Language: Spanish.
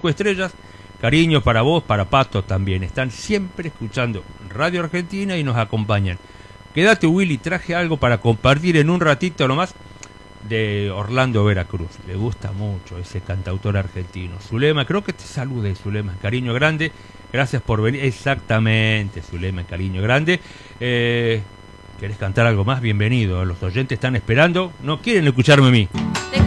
5 estrellas. Cariño para vos, para Pato también. Están siempre escuchando Radio Argentina y nos acompañan. Quédate, Willy, traje algo para compartir en un ratito nomás de Orlando Veracruz. Le gusta mucho ese cantautor argentino. Zulema, creo que te salude, Zulema. Cariño grande. Gracias por venir. Exactamente, Zulema, cariño grande. ¿Querés cantar algo más? Bienvenido. Los oyentes están esperando. No quieren escucharme a mí.